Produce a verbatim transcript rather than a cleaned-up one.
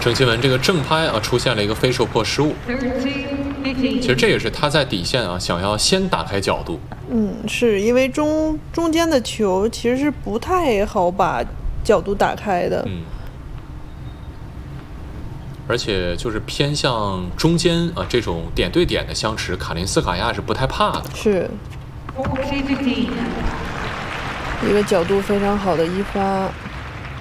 郑钦文这个正拍啊出现了一个飞射破失误，其实这也是他在底线啊想要先打开角度。 嗯，是因为中中间的球其实是不太好把角度打开的。 嗯，而且就是偏向中间啊这种点对点的相持，卡林斯卡娅是不太怕的。 是一个角度非常好的一发。